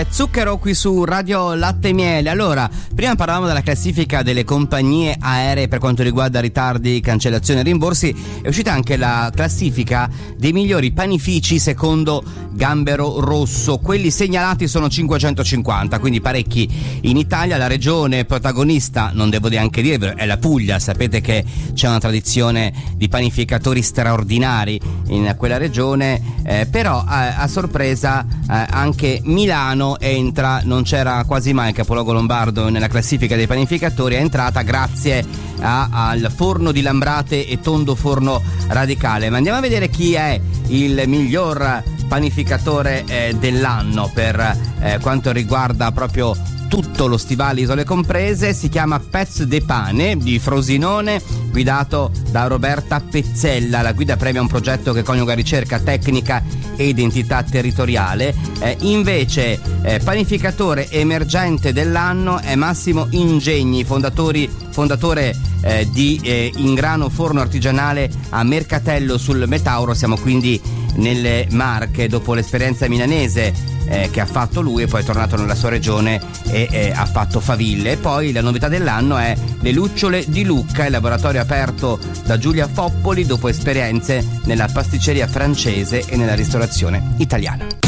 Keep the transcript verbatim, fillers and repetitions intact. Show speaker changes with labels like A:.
A: Zucchero qui su Radio Latte e Miele. Allora, prima parlavamo della classifica delle compagnie aeree per quanto riguarda ritardi, cancellazioni e rimborsi. È uscita anche la classifica dei migliori panifici secondo Gambero Rosso. Quelli segnalati sono cinquecentocinquanta, quindi parecchi in Italia. La regione protagonista, non devo neanche dirvelo, è la Puglia. Sapete che c'è una tradizione di panificatori straordinari in quella regione, eh, però a, a sorpresa eh, anche Milano entra. Non c'era quasi mai il capoluogo lombardo nella classifica dei panificatori, è entrata grazie a, al forno di Lambrate e Tondo Forno Radicale. Ma andiamo a vedere chi è il miglior panificatore eh, dell'anno per eh, quanto riguarda proprio tutto lo stivale, isole comprese. Si chiama Pez de Pane di Frosinone, guidato da Roberta Pezzella. La guida premia un progetto che coniuga ricerca, tecnica e identità territoriale. Eh, invece eh, panificatore emergente dell'anno è Massimo Ingegni, fondatori, fondatore eh, di eh, Ingrano Forno Artigianale a Mercatello sul Metauro. Siamo quindi nelle Marche, dopo l'esperienza milanese Eh, che ha fatto lui, e poi è tornato nella sua regione e eh, ha fatto faville. E poi la novità dell'anno è le lucciole di Lucca, il laboratorio aperto da Giulia Foppoli dopo esperienze nella pasticceria francese e nella ristorazione italiana.